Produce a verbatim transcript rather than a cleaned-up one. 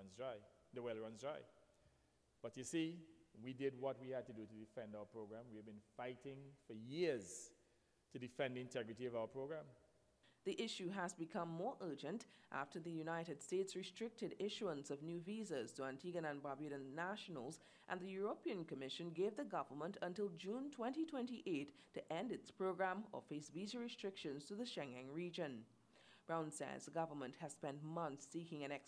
runs dry, the well runs dry. But you see, we did what we had to do to defend our program. We have been fighting for years to defend the integrity of our program. The issue has become more urgent after the United States restricted issuance of new visas to Antiguan and Barbudan nationals, and the European Commission gave the government until June twenty twenty-eight to end its program or face visa restrictions to the Schengen region. Brown says the government has spent months seeking an